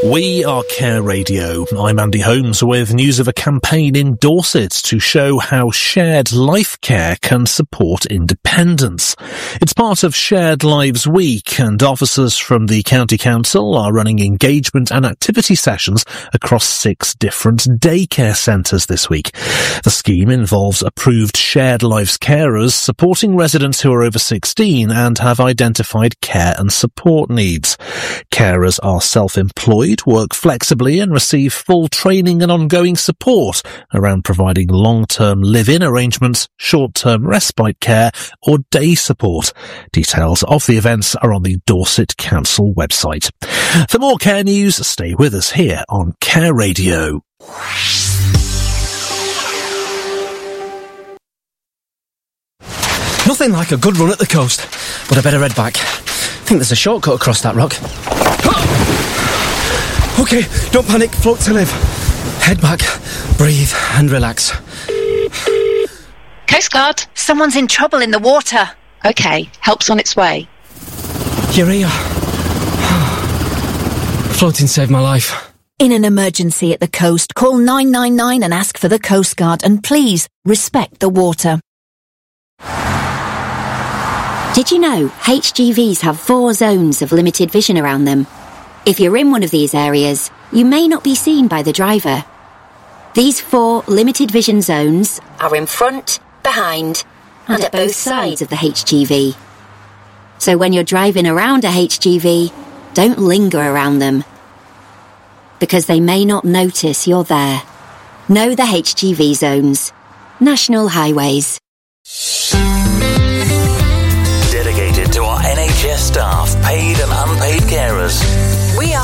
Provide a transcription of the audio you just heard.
We are Care Radio. I'm Andy Holmes with news of a campaign in Dorset to show how shared life care can support independence. It's part of Shared Lives Week, and officers from the County Council are running engagement and activity sessions across 6 different daycare centres this week. The scheme involves approved shared lives carers supporting residents who are over 16 and have identified care and support needs. Carers are self-employed, work flexibly and receive full training and ongoing support around providing long-term live-in arrangements, short-term respite care or day support. Details of the events are on the Dorset Council website. For more care news, stay with us here on Care Radio. Nothing like a good run at the coast, but I better head back. I think there's a shortcut across that rock. OK, don't panic, float to live. Head back, breathe and relax. Coast Guard. Someone's in trouble in the water. OK, help's on its way. You're here. Floating saved my life. In an emergency at the coast, call 999 and ask for the Coast Guard, and please respect the water. Did you know HGVs have 4 zones of limited vision around them? If you're in one of these areas, you may not be seen by the driver. These 4 limited vision zones are in front, behind, and at both sides of the HGV. So when you're driving around a HGV, don't linger around them, because they may not notice you're there. Know the HGV zones. National Highways. Dedicated to our NHS staff, paid and unpaid carers.